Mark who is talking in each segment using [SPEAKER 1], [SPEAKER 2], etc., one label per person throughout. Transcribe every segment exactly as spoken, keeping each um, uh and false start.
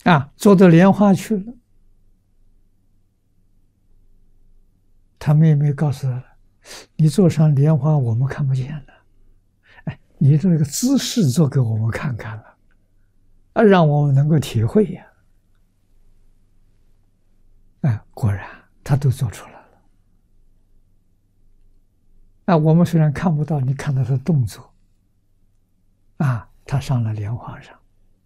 [SPEAKER 1] 啊，坐到莲花去了。他妹妹告诉他了：“你坐上莲花，我们看不见了。哎，你这个姿势做给我们看看了，啊，让我们能够体会呀。”哎，果然他都做出来了。啊，我们虽然看不到，你看到他的动作，啊，他上了莲花上。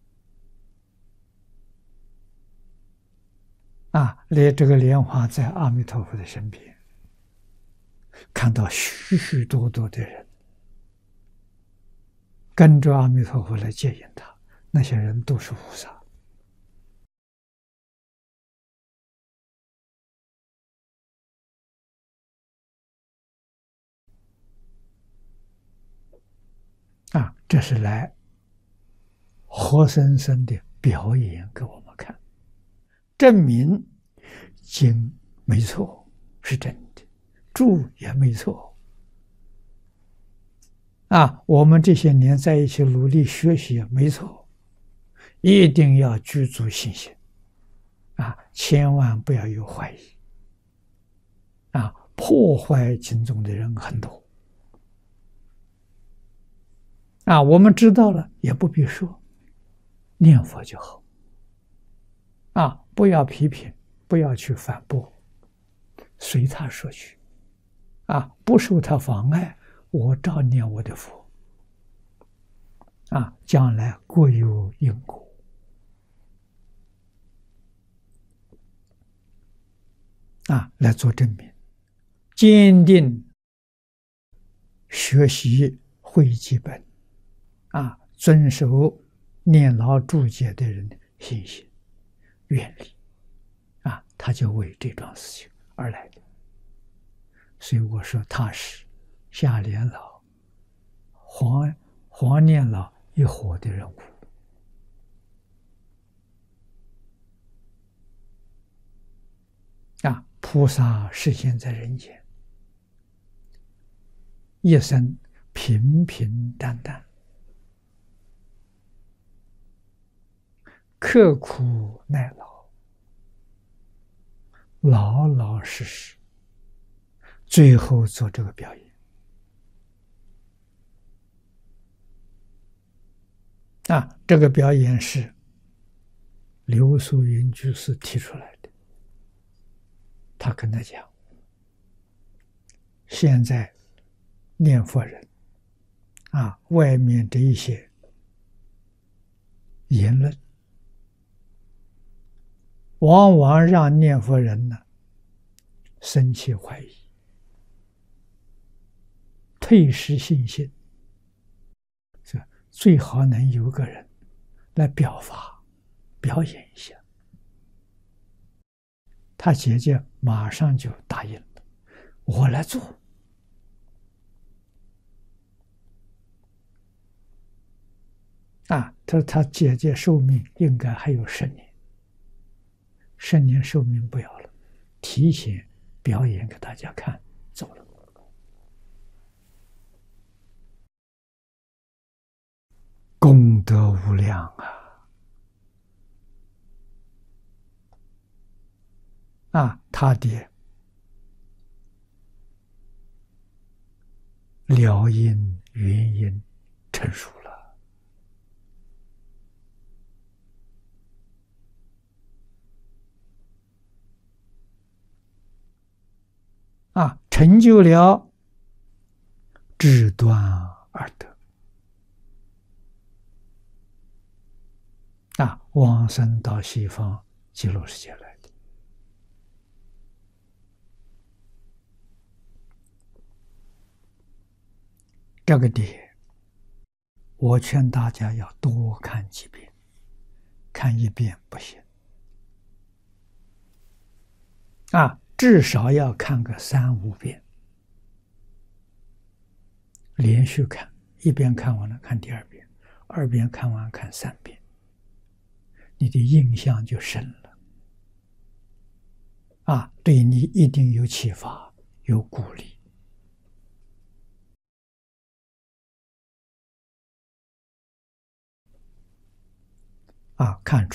[SPEAKER 1] 啊，连这个莲花在阿弥陀佛的身边，看到许许多多的人跟着阿弥陀佛来接引他，那些人都是菩萨。啊，这是来活生生的表演给我们看，证明经没错，是真的，住也没错。啊，我们这些年在一起努力学习没错，一定要具足信心。啊，千万不要有怀疑。啊，破坏经中的人很多。啊，我们知道了也不必说，念佛就好。啊，不要批评，不要去反驳，随他说去。啊，不受他妨碍，我照念我的佛。啊，将来各有因果。啊，来做证明，坚定学习会记本，啊，遵守念老注解的人的信心、愿力，啊，他就为这桩事情而来的。所以我说他是下莲老、黄黄念老一伙的人物。啊，菩萨示现在人间，一生平平淡淡，刻苦耐劳，老老实实，最后做这个表演。啊，这个表演是刘素云居士提出来的。他跟他讲，现在念佛人啊，外面这一些言论，往往让念佛人呢生起怀疑，退失信心。这最好能有个人来表法，表演一下。他姐姐马上就答应了，我来做。啊，他他姐姐寿命应该还有十年，十年寿命不要了，提前表演给大家看，走了。功德无量啊！啊，他的了因原因成熟了。啊，成就了智端二德。啊，往生到西方极乐世界来的。这个点，我劝大家要多看几遍，看一遍不行。啊，至少要看个三五遍，连续看，一遍看完了看第二遍，二遍看完看三遍，你的印象就深了。啊，对你一定有启发，有鼓励。啊，看出